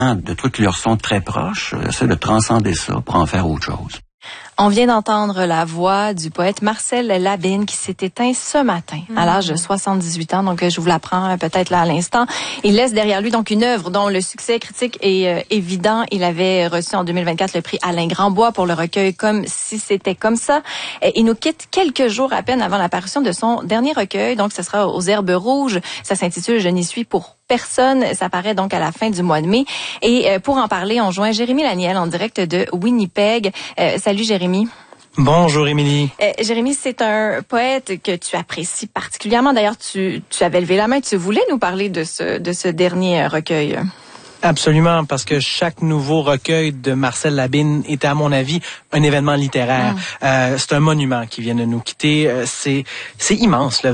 de trucs qui leur sont très proches, essaient de transcender ça pour en faire autre chose. On vient d'entendre la voix du poète Marcel Labine qui s'est éteint ce matin à l'âge de 78 ans. Donc, je vous l'apprends peut-être là à l'instant. Il laisse derrière lui donc une œuvre dont le succès critique est évident. Il avait reçu en 2024 le prix Alain Grandbois pour le recueil Comme si c'était comme ça. Il nous quitte quelques jours à peine avant l'apparition de son dernier recueil. Donc, ce sera aux Herbes Rouges. Ça s'intitule Je n'y suis pour personne. Ça paraît donc à la fin du mois de mai. Et pour en parler, on joint Jérémy Laniel en direct de Winnipeg. Salut Jérémy. Bonjour Émilie. Jérémy, c'est un poète que tu apprécies particulièrement. D'ailleurs, tu avais levé la main, tu voulais nous parler de ce dernier recueil. Absolument, parce que chaque nouveau recueil de Marcel Labine est, à mon avis, un événement littéraire. C'est un monument qui vient de nous quitter. C'est immense, là.